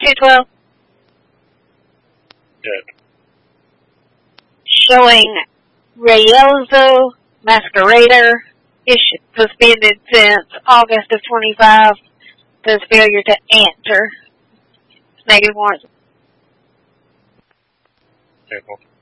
212. Good. Showing Rayozo Masquerader is suspended since August of 25 for his failure to answer negative warrants. Okay, cool.